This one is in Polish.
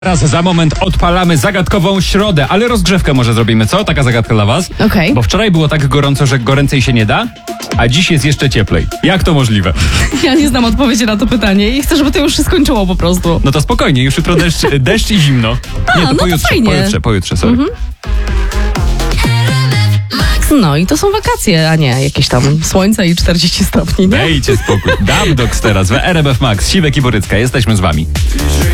Teraz za moment odpalamy zagadkową środę, ale rozgrzewkę może zrobimy, co? Taka zagadka dla was. Okej. Bo wczoraj było tak gorąco, że goręcej się nie da, a dziś jest jeszcze cieplej. Jak to możliwe? Ja nie znam odpowiedzi na to pytanie i chcę, żeby to już się skończyło po prostu. No to spokojnie, już jutro deszcz i zimno. Nie, to no to fajnie. pojutrze, sorry. No i to są wakacje, a nie jakieś tam słońce i 40 stopni, nie? Dajcie spokój. Dubdogs teraz w RMF Max. Siwek i Borycka, jesteśmy z wami.